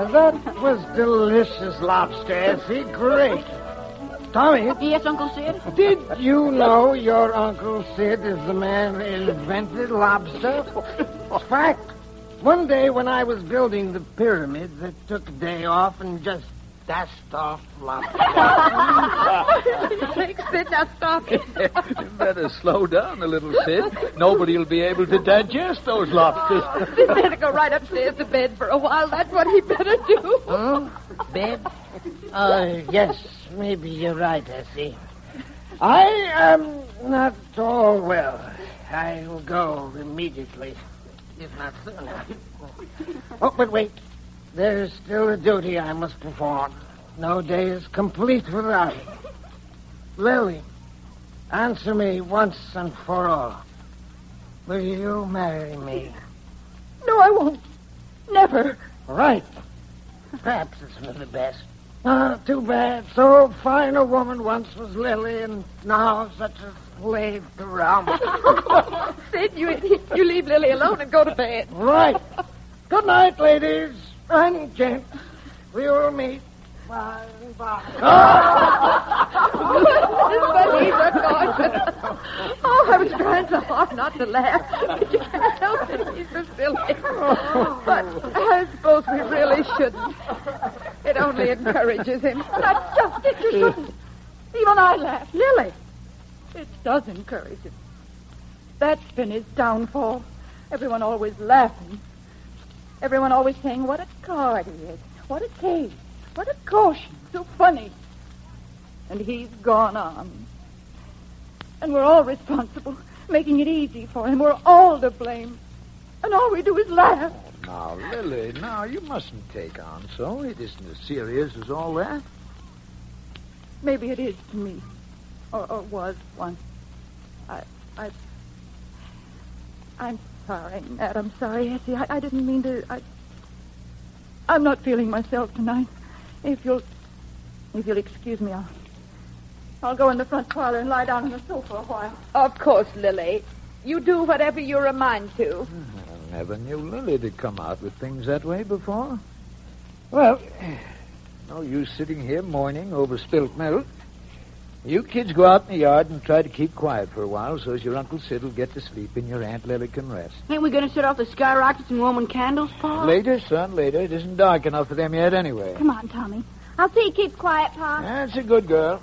that was delicious lobster, Essie. Great. Tommy. Yes, Uncle Sid? Did you know your Uncle Sid is the man who invented lobster? Fact. One day when I was building the pyramids, I took a day off and just dashed off lobster. Sid, now stop it. You better slow down a little, Sid. Nobody will be able to digest those lobsters. Sid better go right upstairs to bed for a while. That's what he better do. Bed? Yes, maybe you're right, Essie. I am not all well. I will go immediately, if not sooner. Oh, but wait. There's still a duty I must perform. No day is complete without it. Lily, answer me once and for all. Will you marry me? No, I won't. Never. Right. Perhaps it's for the best. Too bad. So fine a woman once was Lily, and now such a slave to Rum. Sid, you leave Lily alone and go to bed. Right. Good night, ladies and gents. We will meet by and by. But he's a caution. Oh, I was trying so hard not to laugh. But you can't help it. He's so silly. But I suppose we really shouldn't. It only encourages him. Not just it, you shouldn't. Even I laugh. Lily, it does encourage him. That's been his downfall. Everyone always laughing. Everyone always saying, what a card he is. What a case. What a caution. So funny. And he's gone on. And we're all responsible, making it easy for him. We're all to blame. And all we do is laugh. Now, Lily, now, you mustn't take on so. It isn't as serious as all that. Maybe it is to me. Or was once. I'm sorry, Matt. I'm sorry, Essie. I didn't mean to... I'm not feeling myself tonight. If you'll excuse me, I'll go in the front parlor and lie down on the sofa a while. Of course, Lily. You do whatever you're a mind to. I never knew Lily to come out with things that way before. Well, no use sitting here mourning over spilt milk. You kids go out in the yard and try to keep quiet for a while so as your Uncle Sid will get to sleep and your Aunt Lily can rest. Ain't we going to set off the skyrockets and Roman candles, Pa? Later, son, later. It isn't dark enough for them yet anyway. Come on, Tommy. I'll see you keep quiet, Pa. That's a good girl.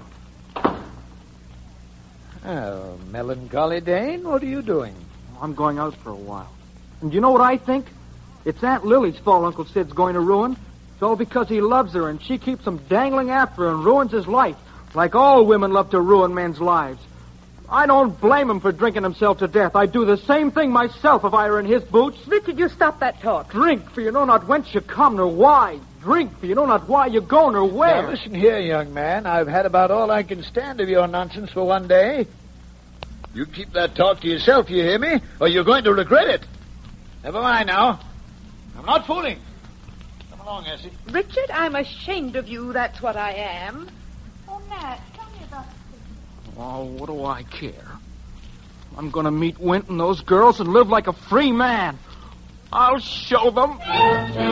Oh, melancholy Dane, what are you doing? I'm going out for a while. And you know what I think? It's Aunt Lily's fault Uncle Sid's going to ruin. It's all because he loves her and she keeps him dangling after her and ruins his life. Like all women love to ruin men's lives. I don't blame him for drinking himself to death. I'd do the same thing myself if I were in his boots. Richard, you stop that talk. Drink, for you know not whence you come nor why. Drink, for you know not why you go nor where. Now, listen here, young man. I've had about all I can stand of your nonsense for one day. You keep that talk to yourself, you hear me? Or you're going to regret it. Never mind now. I'm not fooling. Come along, Essie. Richard, I'm ashamed of you. That's what I am. Oh, Matt, tell me about this. Oh, what do I care? I'm going to meet Wint and those girls and live like a free man. I'll show them.